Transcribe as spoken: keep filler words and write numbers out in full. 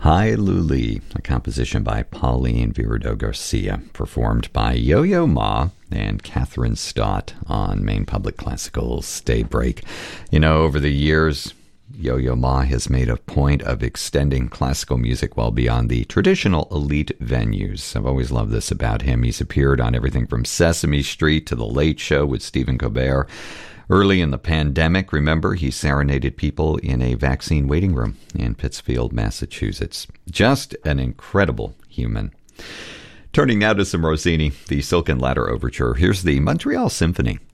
Hi Luli, a composition by Pauline Virudo Garcia, performed by Yo-Yo Ma and Catherine Stott on Maine Public Classical's Daybreak. You know, over the years, Yo-Yo Ma has made a point of extending classical music well beyond the traditional elite venues. I've always loved this about him. He's appeared on everything from Sesame Street to The Late Show with Stephen Colbert. Early in the pandemic, remember, he serenaded people in a vaccine waiting room in Pittsfield, Massachusetts. Just an incredible human. Turning now to some Rossini, the Silken Ladder Overture. Here's the Montreal Symphony.